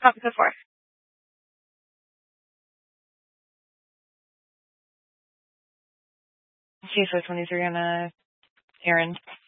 Oh, before. Okay, so 23 on a errand.